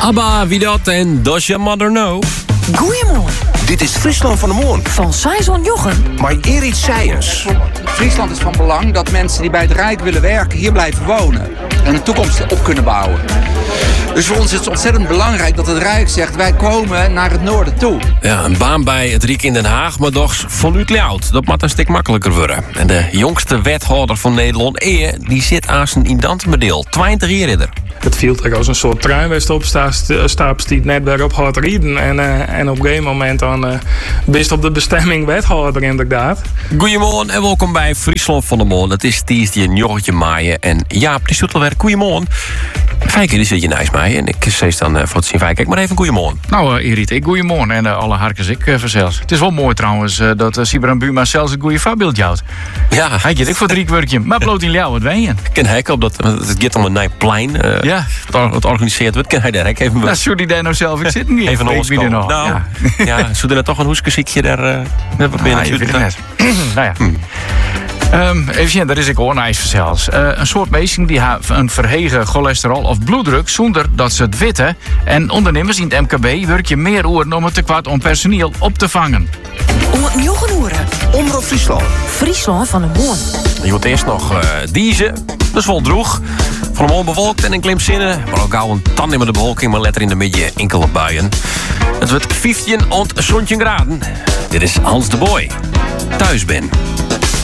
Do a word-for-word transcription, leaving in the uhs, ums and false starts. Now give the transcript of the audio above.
Abba, wie dat en Does Your Mother Know? Goeiemorgen. Dit is Friesland van de Moon. Van Saison Jochem. Maar Erit Seijens. Friesland is van belang dat mensen die bij het Rijk willen werken hier blijven wonen. En een toekomst op kunnen bouwen. Dus voor ons is het ontzettend belangrijk dat het Rijk zegt, wij komen naar het noorden toe. Ja, een baan bij het Riek in Den Haag, maar toch voluit oud. Dat moet een stuk makkelijker worden. En de jongste wethouder van Nederland, Eer, die zit aan zijn indantmedeel. twintig jaar ridder. Het viel er als een soort trein op stapt die net weer op hard rijden. En, uh, en op een gegeven moment dan uh, best op de bestemming wethouder inderdaad. Goedemorgen en welkom bij Friesland van de Moon. Het is Tiesdie Jorretje Maaien en Jaap, die Soetelwerk. Goedemorgen. Fijke, die zit je naast mij en ik zei dan uh, voor het zien Fijke. Kijk maar even goedemorgen. Nou, uh, Erit, ik goedemorgen en uh, alle harkens ik uh, verzels. Het is wel mooi trouwens uh, dat uh, Sibran Buma zelfs een goede voorbeeld jouwt. Ja. Hij gaat ik voor drie kwartje, maar bloot in jou wat wij in. Ik ken hek op dat het gaat om een Nijplein. Uh, ja. Het, het organiseerd wordt, ken hij daar hek even. Nou, zou die daar nou zelf ik zitten niet? Even ons komen. Nou, ja, ja zou er toch een hoeskeziekje daar uh, wat binnen? Ah, je vindt het net. Nou ja. Hmm. Um, even zien, daar is ik oornijs zelfs. Uh, een soort mensen die hebben een verhegen cholesterol of bloeddruk zonder dat ze het weten. En ondernemers in het M K B werk je meer uren om het tekort om personeel op te vangen. Om het njoegen horen. Omroep Friesland. Friesland van de Moon. Je hoort eerst nog uh, Dieze. Dat is wel droeg. Van hem onbewolkt en in klimzinnen. Maar ook al een tand met de bewolking, maar letter in de midden enkele buien. Het wordt vijftien en zeventien graden. Dit is Hans de Boy. Thuis ben.